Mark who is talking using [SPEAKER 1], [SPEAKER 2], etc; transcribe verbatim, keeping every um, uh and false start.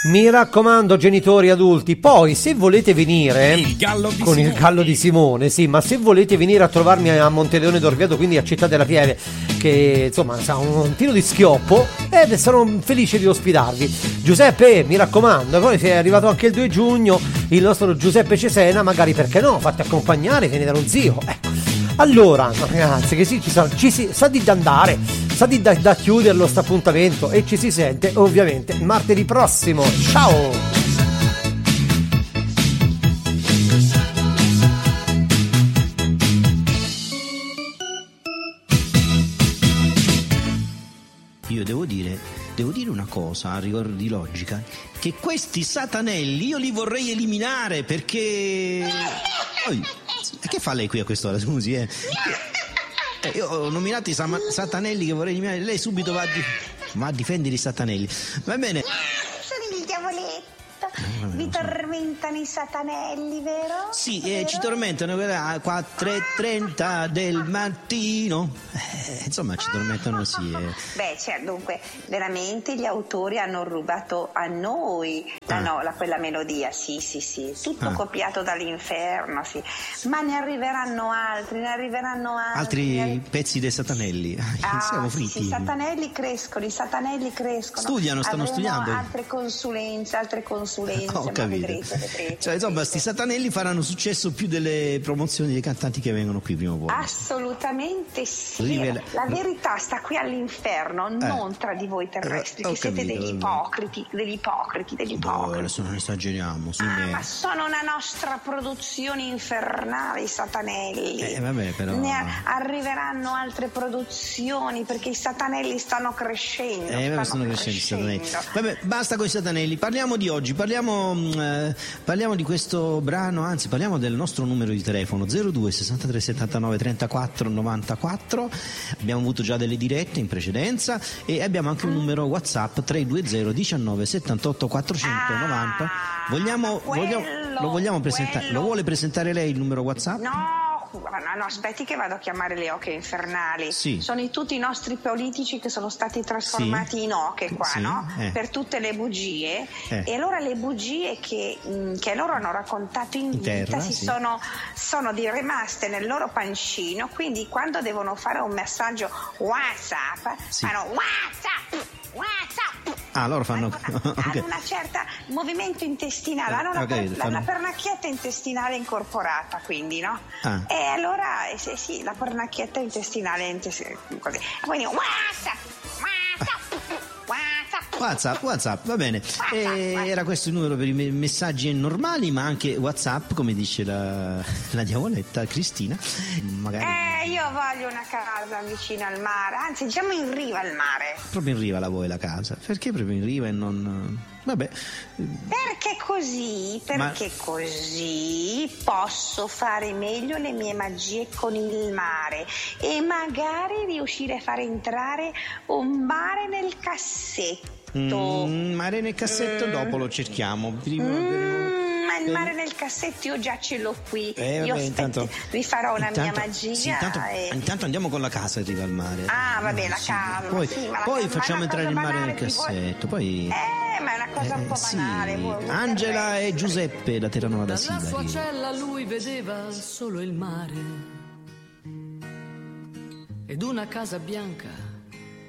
[SPEAKER 1] Mi raccomando, genitori adulti, poi se volete venire
[SPEAKER 2] il gallo di
[SPEAKER 1] con
[SPEAKER 2] Simone.
[SPEAKER 1] il gallo di Simone, sì, ma se volete venire a trovarmi a Monteleone d'Orvieto, quindi a Città della Pieve, che insomma sa un tiro di schioppo, ed eh, sono felice di ospitarvi. Giuseppe, mi raccomando, poi se è arrivato anche il due giugno il nostro Giuseppe Cesena, magari perché no, fatti accompagnare, vieni da uno zio, ecco. Allora, ragazzi, che sì, ci sa, ci si, sa di andare, sa di da, da chiuderlo sto appuntamento, e ci si sente ovviamente martedì prossimo. Ciao!
[SPEAKER 3] Io devo dire, devo dire una cosa a rigor di logica, che questi satanelli io li vorrei eliminare perché... Oi, che fa lei qui a quest'ora, scusi, eh? Eh, io ho nominato i sam- satanelli che vorrei eliminare, lei subito va a, di- va a difendere i satanelli. Va bene.
[SPEAKER 4] Sono il diavoletto. Vi tormentano i satanelli, vero?
[SPEAKER 3] Sì, eh,
[SPEAKER 4] vero?
[SPEAKER 3] ci tormentano alle quattro e trenta del mattino. Eh, insomma, ci tormentano sì. Eh.
[SPEAKER 4] Beh, cioè, dunque, veramente gli autori hanno rubato a noi la,
[SPEAKER 3] Ah.
[SPEAKER 4] no, la, quella melodia, sì, sì, sì, tutto
[SPEAKER 3] Ah.
[SPEAKER 4] copiato dall'inferno, sì. Ma ne arriveranno altri, ne arriveranno altri.
[SPEAKER 3] Altri
[SPEAKER 4] ne arri-
[SPEAKER 3] pezzi dei satanelli.
[SPEAKER 4] Ah,
[SPEAKER 3] Siamo
[SPEAKER 4] sì,
[SPEAKER 3] fritti.
[SPEAKER 4] sì, i satanelli crescono, i satanelli crescono.
[SPEAKER 3] Studiano, stanno
[SPEAKER 4] Avremo
[SPEAKER 3] studiando.
[SPEAKER 4] altre consulenze, altre consulenze.
[SPEAKER 3] Ho
[SPEAKER 4] ma
[SPEAKER 3] capito.
[SPEAKER 4] vedrete, vedrete,
[SPEAKER 3] Cioè, insomma, sti satanelli faranno successo più delle promozioni dei cantanti che vengono qui prima o poi.
[SPEAKER 4] Assolutamente sì.
[SPEAKER 3] Rivela-
[SPEAKER 4] La verità sta qui all'inferno, non tra di voi terrestri,
[SPEAKER 3] Eh, ho
[SPEAKER 4] che siete
[SPEAKER 3] capito,
[SPEAKER 4] degli
[SPEAKER 3] vabbè.
[SPEAKER 4] ipocriti, degli ipocriti, degli
[SPEAKER 3] No,
[SPEAKER 4] ipocriti.
[SPEAKER 3] adesso non esageriamo. Sì,
[SPEAKER 4] Ah,
[SPEAKER 3] me-
[SPEAKER 4] ma sono una nostra produzione infernale, i satanelli.
[SPEAKER 3] Eh, vabbè, però-
[SPEAKER 4] Ne a- arriveranno altre produzioni perché i satanelli stanno crescendo.
[SPEAKER 3] Eh, vabbè, stanno crescendo i satanelli. Vabbè, basta con i satanelli. Parliamo di oggi, parliamo, mh, eh, parliamo di questo brano, anzi parliamo del nostro numero di telefono zero due sessantatré settantanove trentaquattro novantaquattro. Abbiamo avuto già delle dirette in precedenza e abbiamo anche un numero WhatsApp tre due zero diciannove settantotto quattrocentonovanta.
[SPEAKER 4] Ah,
[SPEAKER 3] Vogliamo,
[SPEAKER 4] quello,
[SPEAKER 3] vogliamo, lo vogliamo presentare?
[SPEAKER 4] quello.
[SPEAKER 3] Lo vuole presentare lei il numero WhatsApp?
[SPEAKER 4] No, no, aspetti che vado a chiamare le oche infernali.
[SPEAKER 3] Sì.
[SPEAKER 4] Sono i, tutti i nostri politici che sono stati trasformati
[SPEAKER 3] Sì.
[SPEAKER 4] in oche qua,
[SPEAKER 3] Sì,
[SPEAKER 4] no?
[SPEAKER 3] eh.
[SPEAKER 4] Per tutte le bugie.
[SPEAKER 3] Eh.
[SPEAKER 4] E allora le bugie che, mh, che loro hanno raccontato in
[SPEAKER 3] In
[SPEAKER 4] vita
[SPEAKER 3] terra,
[SPEAKER 4] si
[SPEAKER 3] sì.
[SPEAKER 4] sono, sono di rimaste nel loro pancino, quindi quando devono fare un messaggio WhatsApp,
[SPEAKER 3] Sì.
[SPEAKER 4] fanno WhatsApp, WhatsApp.
[SPEAKER 3] Ah, loro fanno...
[SPEAKER 4] Hanno una,
[SPEAKER 3] ok.
[SPEAKER 4] hanno una certa movimento intestinale, hanno una,
[SPEAKER 3] ho capito,
[SPEAKER 4] per- la-
[SPEAKER 3] fanno-
[SPEAKER 4] la pernacchietta intestinale incorporata, quindi, no?
[SPEAKER 3] Ah.
[SPEAKER 4] E allora, eh, sì, sì, la pernacchietta intestinale intes- così. Quindi WhatsApp, WhatsApp, WhatsApp.
[SPEAKER 3] WhatsApp, WhatsApp, va bene. E era questo il numero per i me- messaggi normali, ma anche WhatsApp, come dice la, la diavoletta Cristina. Magari
[SPEAKER 4] Eh, io voglio una casa vicino al mare, anzi diciamo in riva al mare.
[SPEAKER 3] proprio in riva la vuoi la casa. Perché proprio in riva e non... Vabbè,
[SPEAKER 4] Perché così, perché così posso fare meglio le mie magie con il mare e magari riuscire a fare entrare un mare nel cassetto.
[SPEAKER 3] mm, mare nel cassetto dopo lo cerchiamo. Prima,
[SPEAKER 4] Mm, ma il
[SPEAKER 3] per-
[SPEAKER 4] mare nel cassetto io già ce l'ho qui.
[SPEAKER 3] Eh,
[SPEAKER 4] io
[SPEAKER 3] vabbè,
[SPEAKER 4] aspetti,
[SPEAKER 3] intanto,
[SPEAKER 4] vi farò una
[SPEAKER 3] intanto-
[SPEAKER 4] mia magia.
[SPEAKER 3] sì, intanto,
[SPEAKER 4] e-
[SPEAKER 3] intanto andiamo con la casa in riva al mare.
[SPEAKER 4] Ah, vabbè, la
[SPEAKER 3] Sì,
[SPEAKER 4] casa.
[SPEAKER 3] Poi,
[SPEAKER 4] sì, ma la
[SPEAKER 3] poi
[SPEAKER 4] casa- ma
[SPEAKER 3] facciamo
[SPEAKER 4] è una
[SPEAKER 3] entrare il
[SPEAKER 4] cosa
[SPEAKER 3] mare nel
[SPEAKER 4] banale, ti vuoi-
[SPEAKER 3] cassetto. Poi...
[SPEAKER 4] Eh, ma è una cosa un po'
[SPEAKER 3] Eh, sì.
[SPEAKER 4] banale. vuoi- vuoi
[SPEAKER 3] Angela
[SPEAKER 4] terrestre.
[SPEAKER 3] e Giuseppe da Terranova da
[SPEAKER 5] Dalla sua
[SPEAKER 3] Sibari.
[SPEAKER 5] cella lui vedeva solo il mare ed una casa bianca